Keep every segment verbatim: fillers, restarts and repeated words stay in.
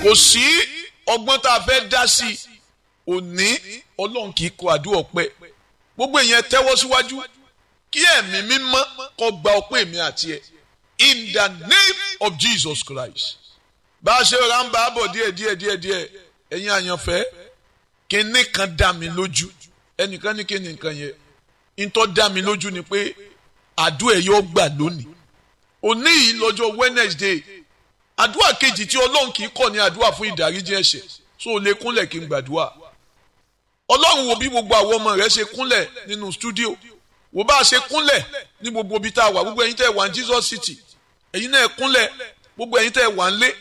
kò sí ọgbọ́n tá a fẹ́ dá sí i òní ọlọ́run kì í kọ àdúrà ọpẹ́ gbogbo èèyàn tẹ́wọ́ síwájú kí ẹ̀mí mímọ́ kó gba ọpẹ́ mi àti ẹ̀ in the name of Jesus Christ. Bá a ṣe ra ń bá a bọ̀ díẹ̀ díẹ̀ díẹ̀ díẹ̀ ẹ̀yin àyànfẹ́ kíní kan dá mi lójú ẹnìkan ní kíní nǹkan yẹn ìtọ́ dá mi lójú ni pé àdúrà yóò gbà lónìí òní yìí lọ́jọ́ Wednesday àdúrà kejì tí ọlọ́run kì í kọ̀ ní àdúrà fún ìdáríjì ẹ̀ṣẹ̀ so o lè kúnlẹ̀ kí n gbàdúrà ọlọ́run wo bí gbogbo àwọn ọmọ rẹ̀ ṣe kúnlẹ̀ nínú stúdíò wo bá a ṣe kúnlẹ̀ ní gbogbo ibi tá a wà gbogbo ẹ̀yin tẹ́ wà ní Jesus City ẹ̀yin náà kúnlẹ̀ gbogbo ẹ̀yin tẹ́ wà ń lé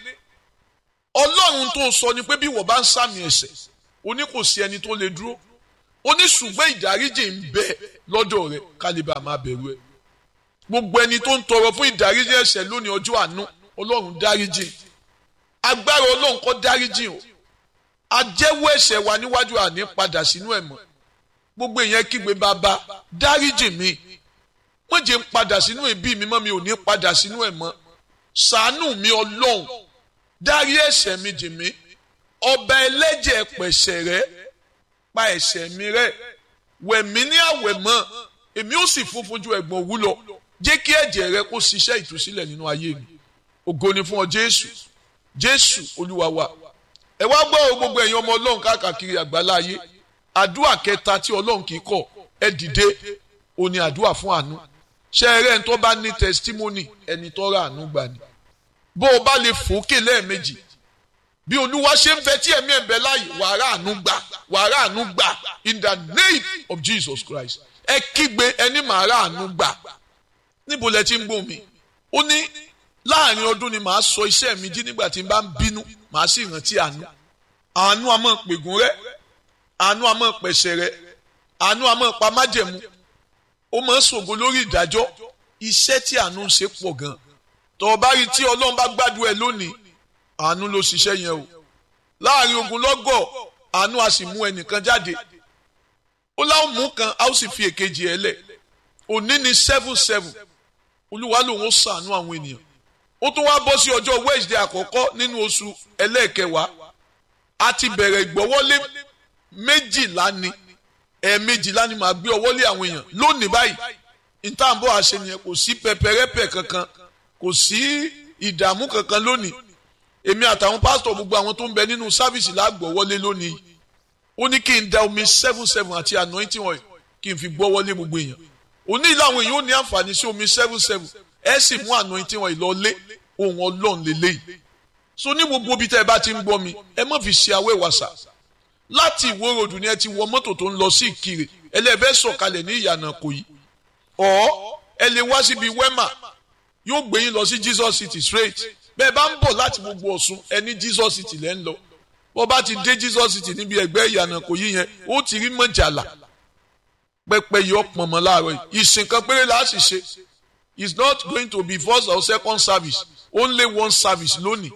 ọlọ́run tó sọ ni pé bí wọ́n bá ń sàmì ẹ̀ṣẹ̀ o ní kò sí ẹni tó lè dúró o ní ṣùgbọ́n ìdáríjì ń bẹ lọ́dọ̀ rẹ̀ kálíbà máa bẹ̀rù ẹ̀ gbogbo ẹni tó ń tọrọ fún ìdáríjì ẹ̀ṣẹ̀ lónìí ọjọ́ àánú ọlọ́run dáríjì agbára ọlọ́run kó dáríjì o ajẹ́wọ́ ẹ̀ṣẹ̀ wa níwájú àní padà sínú ẹ̀ mọ́ gbogbo èèyàn kígbe bàbá dáríjì mi wọ́n jẹ́ ń padà sínú ẹbí mi mọ́ mi ò ní padà sínú ẹ̀ mọ́ ṣàánú mi ọlọ́run dárí ẹ̀ṣẹ̀ mi jì mí ọba ẹlẹ́jẹ̀ pẹ̀ṣẹ̀ rẹ́ pa ẹ̀ṣẹ̀ mi rẹ́ wẹ̀ mí ní àwẹ̀mọ́ èmi ó sì funfun ju ẹ̀gbọ̀n òwú lọ jẹ́ kí ẹ̀jẹ̀ rẹ kó ṣiṣẹ́ ìtúsílẹ̀ nínú ayé mi ògo ni fún ọ Jésù Jésù Olúwa wa ẹ wá gbọ́ gbogbo ẹ̀yin ọmọ ọlọ́run káàkiri àgbálá ayé àdúrà kẹta tí ọlọ́run kì í kọ̀ ẹ dìde ó ní àdúrà fún àánú ṣé ẹ rẹ́ ẹni tó bá ní testimony ẹni tó rà àánú gbà ni bó o bá lè fòókè lẹ́ẹ̀mejì bí olúwa ṣe ń fẹ́ tí ẹ̀mí ẹ̀ ń bẹ láàyè wàrà àánú gbà wàrà àánú gbà in the name of Jesus Christ ẹ kígbe ẹni màá rà àánú gbà níbo lẹ ti ń gbọ́ mi ó ní láàrin ọdún ni màá sọ iṣẹ́ mi jí nígbà tí n bá ń bínú màá sì rántí àánú àánú a máa pègùn rẹ àánú a máa pẹ̀ṣẹ̀ rẹ àánú a máa pa májẹ̀mú ó máa ń ṣògo lórí ìdájọ́ iṣẹ́ tí àánú ń ṣe pọ̀ gan tó o bá rí tí ọlọ́run bá gbádùn ẹ lónìí àánú ló ṣiṣẹ́ yẹn o láàrin ogunlọ́gọ̀ àánú a sì mú ẹnìkan jáde ó láwọn mú kan a ó sì fi èkejì ẹ lẹ̀ òní ni seven seven olúwa lòun ó ṣàánú àwọn ènìyàn ó tún wá bọ́ sí ọjọ́ Wednesday àkọ́kọ́ nínú oṣù ẹlẹ́ẹ̀kẹwàá a ti bẹ̀rẹ̀ ìgbọ́wọ́lé méjìlá ni ẹ̀ẹ̀mejìlá ni màá gbé ọwọ́lé àwọn èèyàn lónìí báyìí ìtàǹbọ̀ àṣẹ nìyẹn kò sí pẹpẹrẹpẹ kankan kò sí ìdààmú kankan lónìí èmi àtàwọn pásítọ̀ gbogbo àwọn tó ń bẹ nínú sáfìsì lágbọ̀wọ́lé lónìí ó ní kí n da omi seven seven àti anointing oil kí n fi gbọ́wọ́lé gbogbo èèyàn òní ìlà àwọn èèyàn ó ní àǹfààní sí omi seven seven ẹ sì mú anointing oil lọ lé ohun ọlọ́run lélẹ́yìí so ní gbogbo ibi tẹ́ ẹ bá ti ń gbọ́ mi ẹ má fi ṣe awẹ́ wàsà láti Ìwó ròdù ni ẹ ti wọ mọ́tò tó ń lọ sí Ìkirè ẹlẹ́fẹ́ sọ̀kalẹ̀ ní ìyànà Ìkòyí ọ̀ ẹ lè wá síbi wema yóò gbé yín lọ sí Jesus City straight bẹ́ẹ̀ bá ń bọ̀ láti gbogbo Ọ̀ṣun ẹ ní Jesus City lẹ́ ń lọ bọ́ bá ti dé Jesus City níbi ẹgbẹ́ ìyànà Ìkòyí yẹn ó ti rí mọ̀jàlá pẹpẹ yọ pọ̀nmọ́ láàárọ̀ yìí ìsìn kan péré láti ṣe it's not going to be first or second service only one service lónìí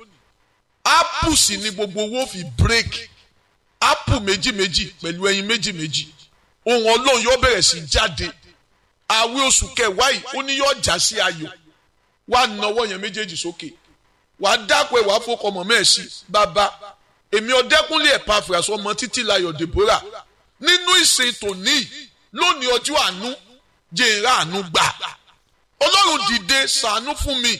apple sì ni gbogbo owó fi break apple méjì méjì pẹ̀lú ẹyin méjì méjì ohun ọlọ́run yóò bẹ̀rẹ̀ sí jáde àwẹ̀ oṣù kẹwàá yìí ó ní yóò já sí ayọ̀ wà náwó yẹn méjèèjì sókè wà á dápẹ́ wà á fọkọ̀ mọ̀ mẹ́ẹ̀sì bàbá èmi Ọdẹ́kúnlé Epaphras ọmọ Títílayọ̀ Deborah nínú ìsìn tòní lónìí ọjọ́ àánú jẹ́nra àánú gbà ọlọ́run dìde ṣàánú fún mi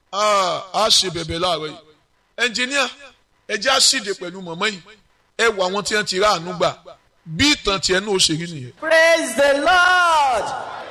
a ṣe bẹ̀bẹ̀ láàárọ̀ yìí ẹnjìníà ẹ jẹ́ àṣìdè pẹ̀lú mọ̀mọ́ yìí ẹ wọ àwọn tí wọ́n ti rà àánú gbà bí ìtàn tiẹ̀ náà ó ṣe rí nìyẹn. Praise the Lord.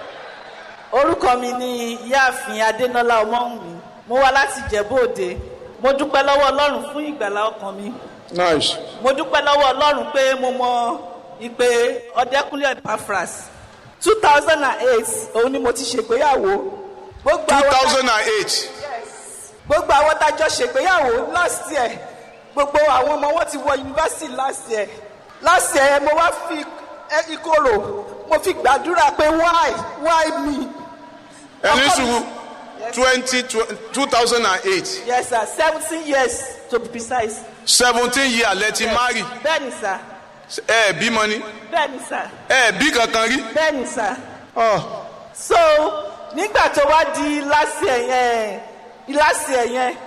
Orúkọ mi ni Ìyáàfin Adénọ́lá Ọmọ́wùnmí mo wá láti Ìjẹ̀bú Òde mo dúpẹ́ lọ́wọ́ Ọlọ́run fún ìgbàlá ọkàn mi. Nice. Mo dúpẹ́ lọ́wọ́ Ọlọ́run pé mo mọ ìpè Ọdẹ́kúnlé Epaphras two thousand eight òun ni mo ti ṣègbéyàwó. two thousand eight. Gbogbo àwọn tájọ ṣègbéyàwó last year gbogbo àwọn ọmọ wọn ti wọ yunifásitì last year last year mo wá fi ìkorò mo fi gbàdúrà pé why why me. ẹni sùúrù twenty two thousand eight. Yes sir, seventeen years to be precise. seventeen years lẹ ti marry. Bẹ́ẹ̀ni sir. ẹ bímọ ni. Bẹ́ẹ̀ni sir. ẹ bí kankan rí. Bẹ́ẹ̀ni sir. Oh. So nígbà tó wá di last year yẹn last year yẹn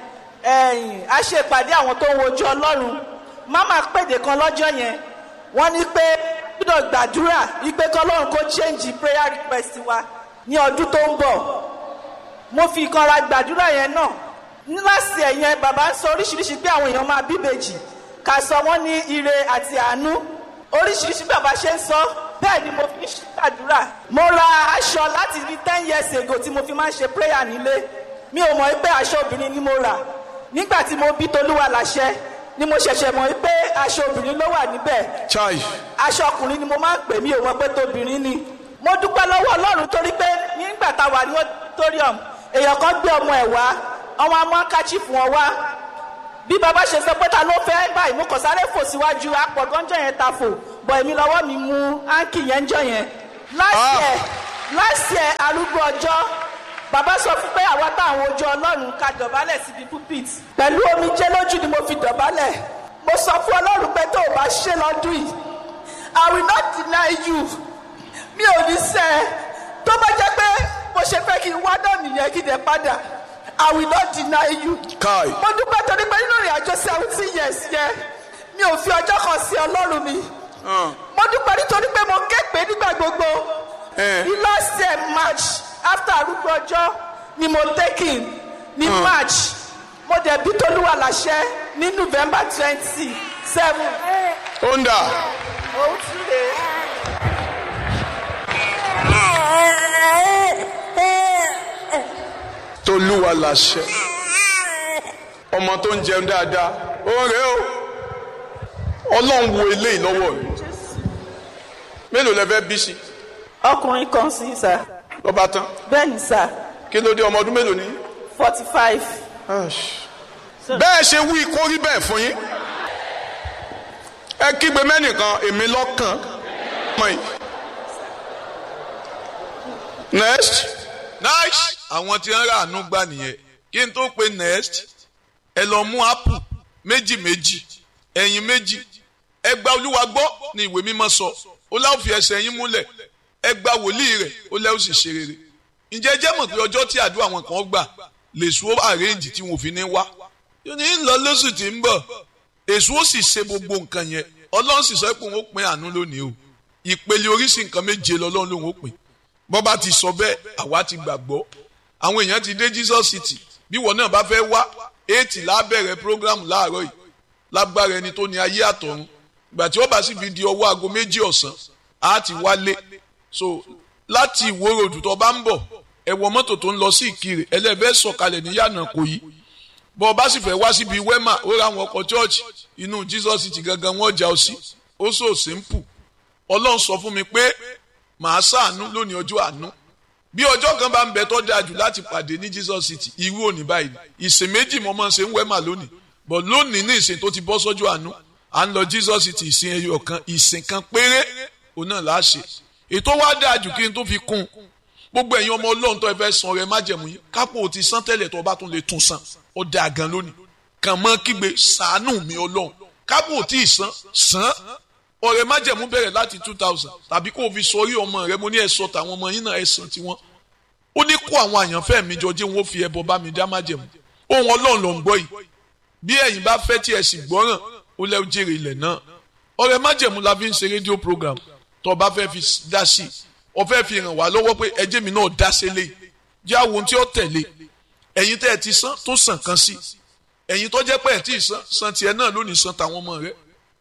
ẹ̀yìn a ṣe ìpàdé àwọn tó ń wojú ọlọ́run mama pèdè kan lọ́jọ́ yẹn wọ́n ní pé gbọ́dọ̀ gbàdúrà wípé kọ́lọ́run kó change prayer request wa ní ọdún tó ń bọ̀ mo fi ìkanra gbàdúrà yẹn náà ní láti ẹ̀yẹn bàbá ń sọ oríṣiríṣi pé àwọn èèyàn máa bí ìbejì ká sọ wọ́n ní ire àti àánú oríṣiríṣi bàbá ṣe ń sọ bẹ́ẹ̀ ni mo fi ń ṣàdúrà mo ra aṣọ láti ní ten years ago tí mo fi máa ń ṣe prayer nílé mi ò mọ̀ pé aṣọ obìnrin ni mo rà nígbà tí mo bí Tolúwa láṣẹ ni mo ṣẹ̀ṣẹ̀ mọ̀ pé aṣọ obìnrin ló wà níbẹ̀ aṣọ ọkùnrin ni mo máa ń pè mí ò mọ̀ pé tóbìnrin ni mo dúpẹ́ lọ́wọ́ Ọlọ́run torí pé nígbà tá a wà ní auditorium èèyàn kan gbé ọmọ ẹ̀ wá àwọn amọ́ kájí fún ọ wá bí bàbá ṣe sọ pé ta ló fẹ́ báyìí mo kàn sáré fò síwájú apọ̀ gánjọ́ yẹn ta fò bọ̀ èmi lọ́wọ́ mi mú áńkì yẹn jọ yẹn last year last year arúgbó ọjọ́ bàbá sọ fún pé àwa táwọn ojú Ọlọ́run ká dọ̀bálẹ̀ síbi pulpit pẹ̀lú omijé lójú ni mo fi dọ̀bálẹ̀ mo sọ fún Ọlọ́run pé tó o bá ṣe lọ́dún yìí I will not deny you mi ò ní sẹ́ tó bá jẹ́ pé mo ṣe fẹ́ kí n wá náà nìyẹn kí n dẹ̀ padà I will not deny you. Kai. Mo dúpẹ́ torí pé nínú ìrìn àjò seventeen years yẹn mi ò fi ọjọ́ kan sí Ọlọ́run mi. Mo dúpẹ́ nítorí pé mo ké pé nígbà gbogbo. Ní last year March after arúgbó ọjọ́ ni mo take in ní March mo dẹ̀ bí Tolúwa láṣẹ ní November twenty seven. Onda. Òun tún lè. Tolúwa láṣẹ ọmọ tó ń jẹun dáadáa ó rẹ o Ọlọ́run wo eléyìí lọ́wọ́ rẹ mélòó lẹ fẹ́ bí sí. Ọkùnrin kan sí sà. lọ́ba tán. Bẹ́ẹ̀ni sà. kí ló dé ọmọ ọdún mélòó ni. forty five. bẹ́ẹ̀ ṣe wí kó rí bẹ́ẹ̀ fún yín ẹ kígbe mẹ́nìkan èmi lọ́kàn mọ́ yìí. next. nice. àwọn tí ń ra àánú gbà nìyẹn kí n tó pe next ẹ lọ mú apple méjì méjì ẹyin méjì ẹ gba Olúwa gbọ́ ní ìwé mímọ́ sọ ó láwọn fi ẹsẹ̀ yín múlẹ̀ ẹ gba wòlíì rẹ̀ ó lẹ́wọ́ sì ṣe rere ǹjẹ́ jẹ́ mọ̀ pé ọjọ́ tí àdúrà wọn kan gbà lè sùn ó àrẹ́ǹjì tí wọn ò fi ní wá yóò ní lọ lóṣù tí ń bọ̀ èso ó sì ṣe gbogbo nǹkan yẹn Ọlọ́run sì sọ pé òun ó pín àánú lónìí o ìpele oríṣi nǹkan méje lọ́lọ́run lòun ó pín bọ́ bá ti sọ bẹ́ẹ̀ àwa ti gbàgbọ́ àwọn èèyàn ti dé Jesus City bí wọn náà bá fẹ́ wá eight lábẹ̀rẹ̀ program láàárọ̀ yìí lágbára ẹni tó ní ayé àtọ̀run ìgbà tí ó bá sì fi di ọwọ́ aago méjì ọ̀sán á ti wálé so láti Ìwó Road tó bá ń bọ̀ ẹ wọ mọ́tò tó ń lọ sí Ìkirè ẹlẹ́fẹ́ sọ̀kalẹ̀ ní yànnà kò yí bọ́ ọ bá sì fẹ́ wá síbi wema ó ra àwọn ọkọ̀ church inú Jesus City gangan wọ́n já ọ sí ó so simple Ọlọ́run sọ fún mi pé màá ṣàánú lónìí ọjọ́ àánú bí ọjọ́ kan bá ń bẹ tó dáa jù láti pàdé ní Jesus City irú òní báyìí ìsìn méjì mo máa ń ṣe ń wẹ́mà lónìí but lónìí ní ìsìn tó ti bọ́ sọ́jọ́ àánú à ń lọ Jesus City ìsìn ẹyọ kan ìsìn kan péré òun náà là á ṣe ètò wa dáa jù kí n tó fi kún gbogbo ẹ̀yin ọmọ Ọlọ́run tó ẹ fẹ́ san rẹ májẹ̀mú yín kápò ti san tẹ́lẹ̀ tó bá tún lè tún san ó dáa gan lónìí kàn mọ́ kígbe ṣàánú mi Ọlọ́run kápò tí ì san san ọ̀rẹ́ májẹ̀mú bẹ̀rẹ̀ láti two thousand tàbí kó o fi sọrí ọmọ rẹ mo ní ẹ sọ tàwọn ọmọ yín náà ẹ san tiwọn ó ní kó àwọn àyànfẹ́ mi jọ jẹ́ wọn ó fi ẹbọ bá mi dá májẹ̀mú ohun Ọlọ́run ló ń gbọ́ yìí bí ẹ̀yin bá fẹ́ tí ẹ sì gbọ́ràn ó lẹ́ jèrè ilẹ̀ náà ọ̀rẹ́ májẹ̀mú la fi ń ṣe rédíò program tó o bá fẹ́ fi dá sí ọ fẹ́ fi ràn wá lọ́wọ́ pé ẹjẹ́ mi náà dá sí lé jẹ́ àwọn ohun tí ó tẹ̀lé ẹ̀yin tẹ́ ẹ ti san tó sàn kan sí ẹ̀yin tó jẹ́ pé ẹ̀ tí ì san san tiẹ̀ náà lónìí san tàwọn ọmọ rẹ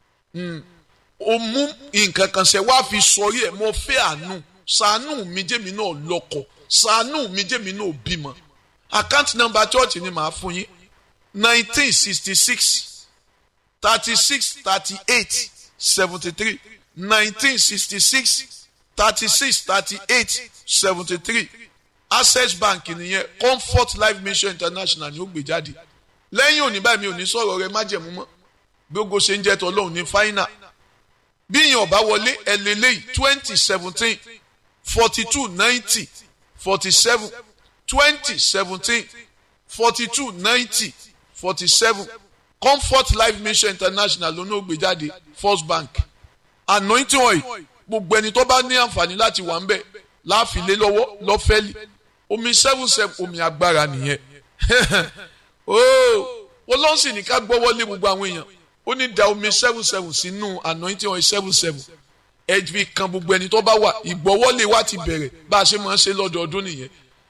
o mú nǹkan kan ṣe wá fi sọrí ẹ̀ mo fẹ́ àánú ṣàánú mi jẹ́ mi náà lọ́kọ ṣàánú mi jẹ́ mi náà bímọ account number church ni màá fún yín nineteen sixty six thirty six thirty eight seventy three nineteen sixty six thirty six thirty eight seventy three access bank nìyẹn comfort life mission international ni ó gbé jáde lẹ́yìn òní báyìí mi ò ní sọ̀rọ̀ rẹ májẹ̀mú mọ́ gbogbo ṣe ń jẹ́ tọ́lọ́run ní final bí ìyẹn ọba wọlé ẹlẹ́lẹ́yìí twenty seventeen forty two ninety forty seven twenty seventeen forty two ninety forty seven comfort life mission international ló ní ó gbé jáde first bank anointing oil gbogbo ẹni tó bá ní àǹfààní láti wà ń bẹ̀ láàfin lé lọ́wọ́ lọ́fẹ́lì omi seven seven omi agbára nìyẹn oh ọlọ́run sì ní ká gbọ́wọ́ lé gbogbo àwọn èèyàn ó ní da omi seven seven sínú anointing oil seven seven ẹ fi kan gbogbo ẹni tó bá wà ìgbọ́wọ́lé wa ti bẹ̀rẹ̀ bá a ṣe máa ń ṣe lọ́dọọdún nìyẹn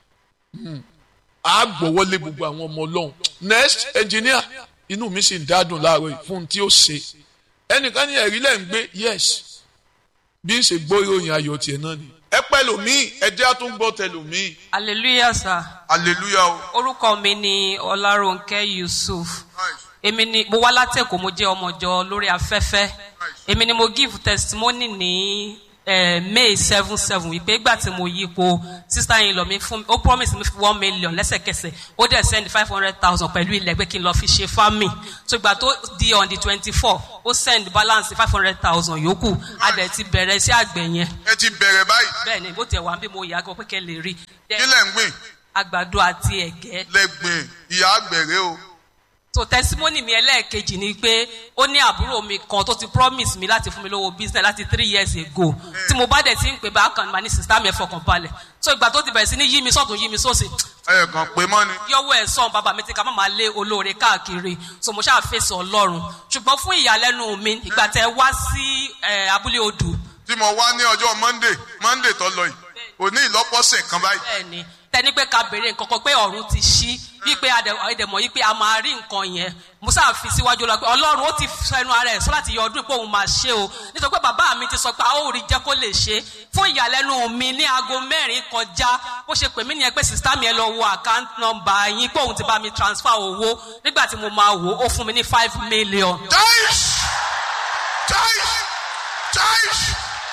a gbọ́wọ́lé gbogbo àwọn ọmọ ọlọ́run next engineer inú mi sì ń dádùn láàárọ̀ yìí fún un tí ó ṣe ẹnìkan ní ẹ̀rí lẹ́ ń gbé yes bí ń ṣe gbọ́ ìròyìn ayọ̀ tiẹ̀ náà ni ẹ pẹ́ lòmíì ẹ jẹ́ àtún gbọ́ tẹ lòmíì. hallelujah sir. hallelujah o. orúkọ mi ni Ọlárónkẹ́ Yusuf èmi ni mo wá látẹ̀kọ́ mo jẹ́ ọmọjọ lórí afẹ́fẹ́ èmi ni mo give testimony ní eh, May seven seven wípé ìgbà tí mo yípo sister yìí lọ mi fún ó promise mi one million lẹ́sẹ̀kẹsẹ̀ ó dẹ̀ send five hundred thousand pẹ̀lú ilẹ̀ pé kí n lọ fi ṣe farming so ìgbà tó di on the twenty four ó send balance five hundred thousand yòókù a dẹ̀ ti bẹ̀rẹ̀ sí àgbẹ̀ yẹn. ẹ ti bẹ̀rẹ̀ báyìí. bẹ́ẹ̀ ni bó tiẹ̀ wá bí mo yà á gbọ́ pé kẹ́ lè rí. kí lẹ̀ ń gbìn. àgbàdo àti ẹ̀gẹ́. lẹ́gbìn ìyá àgbẹ̀rẹ̀ o. so testimony mi ẹlẹ́ẹ̀kejì ni pé ó ní àbúrò mi kan tó ti promise mi láti fún mi lówó business láti three years ago tí mo bá dẹ̀ ti ń pè bá kan ní sista mi ẹ̀ fọkàn balẹ̀ so ìgbà tó ti bẹ̀rẹ̀ sí ní yí mi sọ́tún yí mi sósì. ẹ kàn pé mọ́ ni. yọwọ́ ẹ̀ sọ̀n bàbá mi ti ká má máa lé olóore káàkiri so mo ṣáà fèsì ọlọ́run ṣùgbọ́n fún ìyàlẹ́nu mi ìgbà tẹ wá sí abúlé odù. tí mo wá ní ọjọ́ monday monday tó lọ yìí òní ìlọ́pọ̀sẹ̀ kan báyìí. bẹ́ẹ̀ni tẹni pé ká béèrè nǹkan kan pé ọ̀run ti ṣí wípé àdèmọ̀ yìí pé a máa rí nǹkan yẹn musa fi síwájú lọ pé ọlọ́run ó ti fẹnu ara ẹ̀ sọ láti yọ ọdún pé òun máa ṣe o nítorí pé bàbá mi ti sọ pé a ó rí jẹ́ kó lè ṣe fún ìyàlẹ́nu mi ní aago mẹ́rin kọjá bó ṣe pè mí nìyẹn pé sista mi ẹ lọ wo account number yín pé òun ti bá mi transfer owó nígbà tí mo máa wò ó fún mi ní five million. Jaish! Jaish! Jaish!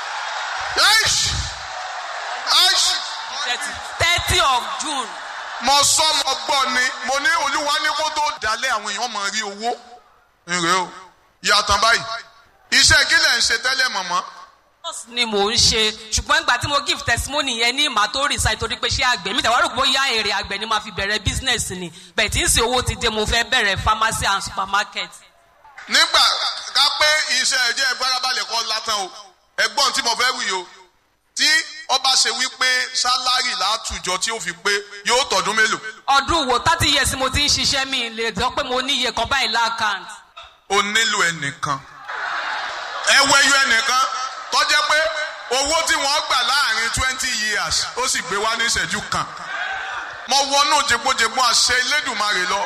Jaish! Jaish! thirty of June. mo sọ mo gbọ́ ni mo ní olúwa ní kó tó dalẹ̀ àwọn èèyàn máa rí owó nre o yàtọ̀ báyìí iṣẹ́ kí lẹ̀ ń ṣe tẹ́lẹ̀ mọ̀mọ́. ni mò ń ṣe ṣùgbọ́n ìgbà tí mo give testimony yẹn ní ìmà tó rìsáì torí pé ṣé àgbẹ̀ mi tẹ̀wá rò pé ó yá èrè àgbẹ̀ ni máa fi bẹ̀rẹ̀ business ni bẹ́ẹ̀ tí ń ṣe owó ti dé mo fẹ́ bẹ̀rẹ̀ pharmacy and supermarket. nígbà ká pé iṣẹ́ ẹ̀jẹ̀ gbárabalẹ̀ kọ́ látàn o ẹ̀gbọ́n tí mo fẹ́ wí o tí ọba ṣe wípé sálárì látùjọ tí ó fi pé yóò tọdún mélòó. ọdún wo thirty years mo ti ń ṣiṣẹ́ mi lè sọ pé mo ní iye kan báyìí láàkáǹt. o nílò ẹnìkan ẹ wẹ́yọ ẹnìkan tó jẹ́ pé owó tí wọ́n gbà láàrin twenty years ó sì gbé wá ní ìṣẹ́jú kan mo wọnú jẹgbójẹgbó àṣẹ Elédùmarè lọ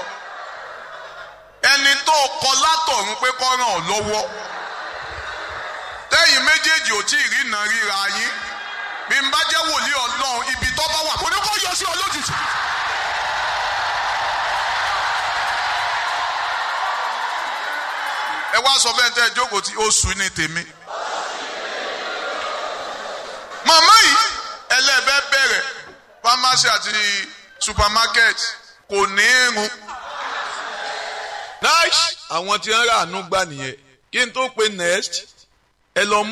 ẹni tó kọ látọ̀run pé kó ràn ọ́ lọ́wọ́ tẹ́yìn méjèèjì ò tí ì rí iná ríra yín bí n bá jẹ́ wòlíì Ọlọ́run ibi tó bá wà kò ní kó yọ sí ọ lójijì. ẹ wá sọ fẹ́ tẹ́ ẹ jókòó tí oṣù ní tèmi. màmá yìí ẹlẹ́bẹ̀ bẹ̀rẹ̀ pharmacy àti supermarket kò ní irun. nice àwọn tí wọ́n rà àánú gbà nìyẹn kí n tó pe next ẹ lọ mú.